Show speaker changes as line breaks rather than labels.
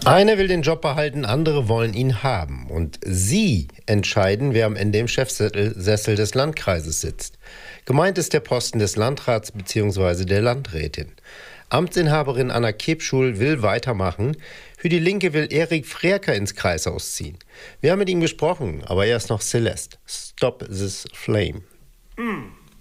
Einer will den Job behalten, andere wollen ihn haben. Und Sie entscheiden, wer am Ende im Chefsessel des Landkreises sitzt. Gemeint ist der Posten des Landrats bzw. der Landrätin. Amtsinhaberin Anna Kebschul will weitermachen. Für die Linke will Erik Frerker ins Kreishaus ziehen. Wir haben mit ihm gesprochen, aber erst noch Celeste. Stop this flame.